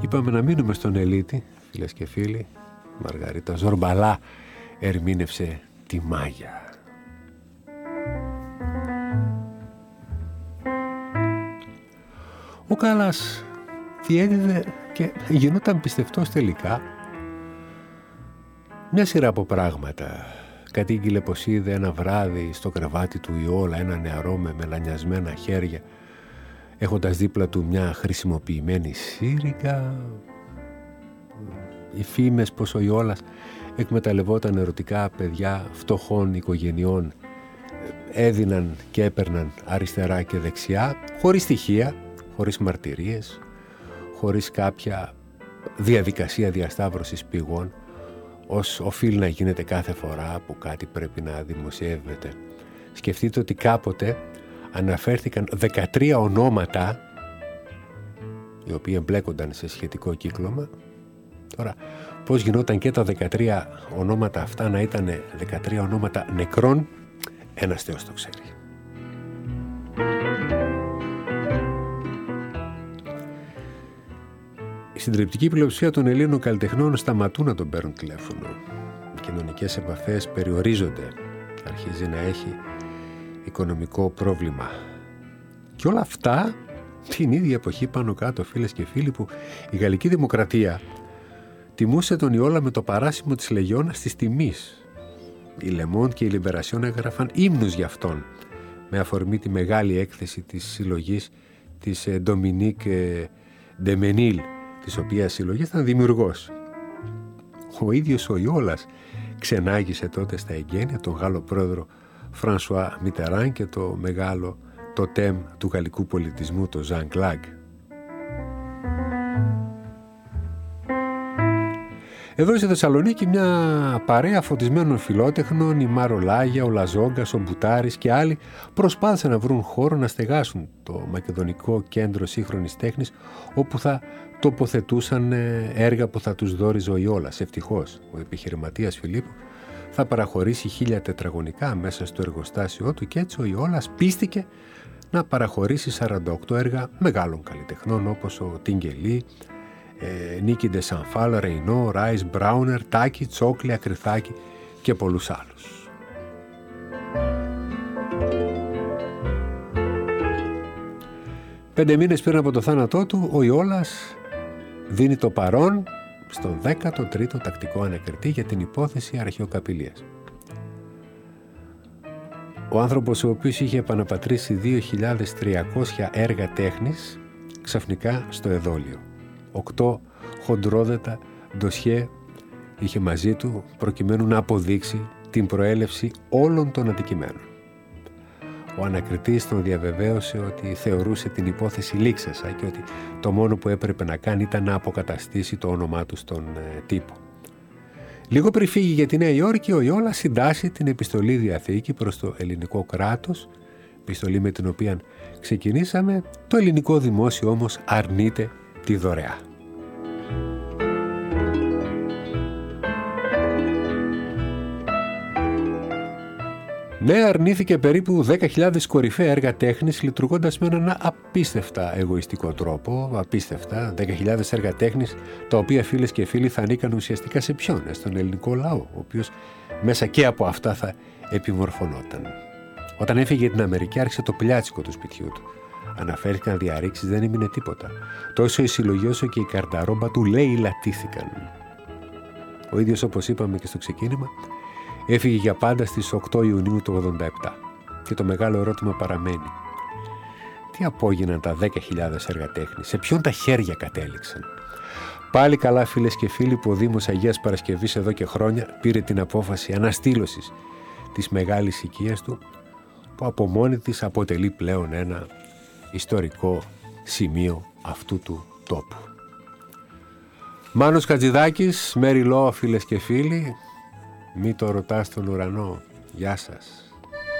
Είπαμε να μείνουμε στον Ελίτη, φίλες και φίλοι. Μαργαρίτα Ζορμπαλά ερμήνευσε τη Μάγια. Ο Κάλλας διέδιδε και γινόταν πιστευτός τελικά μια σειρά από πράγματα. Κατήγγειλε πως είδε ένα βράδυ στο κρεβάτι του Ιόλα ένα νεαρό με μελανιασμένα χέρια, έχοντας δίπλα του μια χρησιμοποιημένη σύριγγα. Οι φήμες πως ο Ιόλας εκμεταλλευόταν ερωτικά παιδιά φτωχών οικογενειών έδιναν και έπαιρναν αριστερά και δεξιά, χωρίς στοιχεία, χωρίς μαρτυρίες, χωρίς κάποια διαδικασία διασταύρωσης πηγών, ως οφείλει να γίνεται κάθε φορά που κάτι πρέπει να δημοσιεύεται. Σκεφτείτε ότι κάποτε αναφέρθηκαν 13 ονόματα οι οποίοι εμπλέκονταν σε σχετικό κύκλωμα. Τώρα, πώς γινόταν και τα 13 ονόματα αυτά να ήταν 13 ονόματα νεκρών, ένας Θεός το ξέρει. Η συντριπτική πλειοψηφία των Ελλήνων καλλιτεχνών σταματούν να τον παίρνουν τηλέφωνο. Οι κοινωνικές επαφές περιορίζονται. Αρχίζει να έχει οικονομικό πρόβλημα. Και όλα αυτά την ίδια εποχή πάνω κάτω, φίλες και φίλοι, που η Γαλλική Δημοκρατία τιμούσε τον Ιόλα με το παράσημο της Λεγιώνας της τιμής. Η Λεμόντ και η Λιμπερασιόν έγραφαν ύμνους για αυτόν, με αφορμή τη μεγάλη έκθεση της συλλογής της Ντομινίκ Ντεμενίλ, της οποίας συλλογής ήταν δημιουργός. Ο ίδιος ο Ιόλας ξενάγησε τότε στα εγγένεια τον Γάλλο πρόεδρο Φρανσουά Μιτεράν και το μεγάλο τοτέμ του γαλλικού πολιτισμού, το Ζαν Κλάγκ. Εδώ στη Θεσσαλονίκη μια παρέα φωτισμένων φιλότεχνων, η Μάρο Λάγια, ο Λαζόγκας, ο Μπουτάρης και άλλοι προσπάθησαν να βρουν χώρο να στεγάσουν το Μακεδονικό Κέντρο Σύγχρονης Τέχνης, όπου θα τοποθετούσαν έργα που θα τους δώριζε ο Ιόλας. Ευτυχώς, ο επιχειρηματίας Φιλίππου θα παραχωρήσει 1000 τετραγωνικά μέσα στο εργοστάσιό του και έτσι ο Ιόλας πίστηκε να παραχωρήσει 48 έργα μεγάλων καλλιτεχνών όπως ο Τιγκελή, Νίκη Ντεσανφάλ, Ρεϊνό, Ράις, Μπράουνερ, Τάκη, Τσόκλη, Ακριθάκη και πολλούς άλλους. Πέντε μήνες πριν από το θάνατό του, ο Ιόλας δίνει το παρόν στον 13ο τακτικό ανακριτή για την υπόθεση αρχαιοκαπηλείας. Ο άνθρωπος ο οποίος είχε επαναπατρίσει 2.300 έργα τέχνης ξαφνικά στο εδόλιο. 8 χοντρόδετα ντοσιέ είχε μαζί του προκειμένου να αποδείξει την προέλευση όλων των αντικειμένων. Ο ανακριτής τον διαβεβαίωσε ότι θεωρούσε την υπόθεση λήξασα και ότι το μόνο που έπρεπε να κάνει ήταν να αποκαταστήσει το όνομά του στον τύπο. Λίγο πριν φύγει για τη Νέα Υόρκη, ο Ιόλας συντάσσει την επιστολή διαθήκη προς το ελληνικό κράτος, επιστολή με την οποία ξεκινήσαμε. Το ελληνικό δημόσιο όμως αρνείται τη δωρεά. Ναι, αρνήθηκε περίπου 10.000 κορυφαία έργα τέχνης, λειτουργώντας με έναν απίστευτα εγωιστικό τρόπο. Απίστευτα, 10.000 έργα τέχνης, τα οποία, φίλες και φίλοι, θα ανήκαν ουσιαστικά σε ποιον? Στον ελληνικό λαό, ο οποίος μέσα και από αυτά θα επιμορφωνόταν. Όταν έφυγε την Αμερική, άρχισε το πλιάτσικο του σπιτιού του. Αναφέρθηκαν διαρρήξεις, δεν έμεινε τίποτα. Τόσο η συλλογή όσο και η καρταρόμπα του λαιλατήθηκαν. Ο ίδιος, όπως είπαμε και στο ξεκίνημα, έφυγε για πάντα στις 8 Ιουνίου του 1987 και το μεγάλο ερώτημα παραμένει. Τι απόγιναν τα 10.000 έργα τέχνης, σε ποιον τα χέρια κατέληξαν? Πάλι καλά, φίλες και φίλοι, που ο Δήμος Αγίας Παρασκευής εδώ και χρόνια πήρε την απόφαση αναστήλωσης της μεγάλης οικίας του, που από μόνη της αποτελεί πλέον ένα ιστορικό σημείο αυτού του τόπου. Μάνος Χατζηδάκης, Μέρι Λό, φίλες και φίλοι. Μη το ρωτάς τον ουρανό. Γεια σας.